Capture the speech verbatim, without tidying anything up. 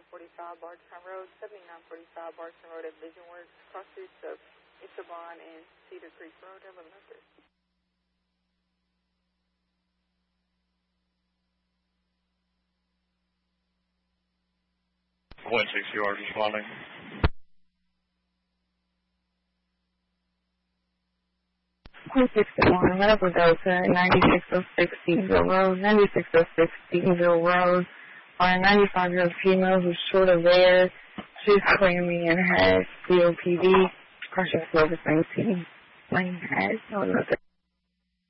forty-five Bardstown Road, seventy-nine forty-five Bardstown Road at Vision Works, cross streets of Ichabod and Cedar Creek Road, eleven oh three. Point six, you are responding. Point six one, Medical Delta, ninety-six oh six Stevensville Road, ninety-six oh six Stevensville Road, on a ninety-five-year-old female who's short of air. She's claiming and has C O P D, crushing service nineteen. Lane has no other.